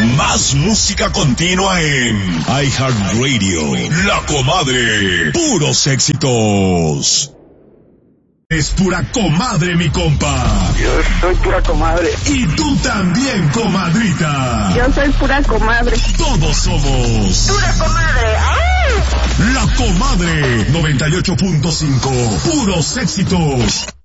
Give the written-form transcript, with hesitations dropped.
Más música continua en iHeartRadio. La Comadre. Puros éxitos. Es pura comadre, mi compa. Yo soy pura comadre. Y tú también, comadrita. Yo soy pura comadre. Todos somos Pura comadre. ¡Ah! La Comadre 98.5. Puros éxitos.